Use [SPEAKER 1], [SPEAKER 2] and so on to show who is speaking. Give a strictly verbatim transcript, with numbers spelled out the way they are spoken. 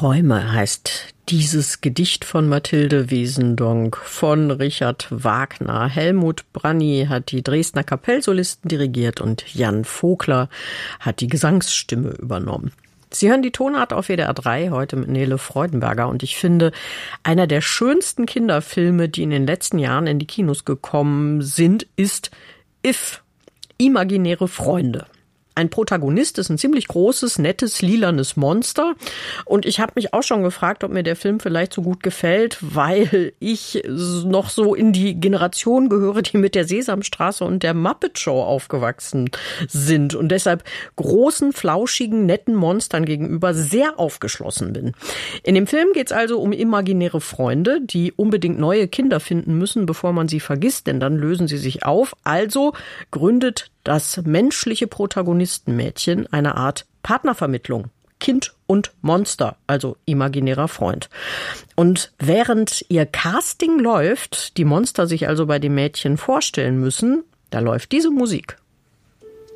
[SPEAKER 1] Träume heißt dieses Gedicht von Mathilde Wesendonck von Richard Wagner. Helmut Branny hat die Dresdner Kapellsolisten dirigiert und Jan Vogler hat die Gesangsstimme übernommen. Sie hören die Tonart auf W D R drei, heute mit Nele Freudenberger. Und ich finde, einer der schönsten Kinderfilme, die in den letzten Jahren in die Kinos gekommen sind, ist If, Imaginäre Freunde. Ein Protagonist ist ein ziemlich großes, nettes, lilanes Monster. Und ich habe mich auch schon gefragt, ob mir der Film vielleicht so gut gefällt, weil ich noch so in die Generation gehöre, die mit der Sesamstraße und der Muppet Show aufgewachsen sind und deshalb großen, flauschigen, netten Monstern gegenüber sehr aufgeschlossen bin. In dem Film geht es also um imaginäre Freunde, die unbedingt neue Kinder finden müssen, bevor man sie vergisst, denn dann lösen sie sich auf. Also gründet das menschliche Protagonistenmädchen eine Art Partnervermittlung. Kind und Monster, also imaginärer Freund. Und während ihr Casting läuft, die Monster sich also bei dem Mädchen vorstellen müssen, da läuft diese Musik.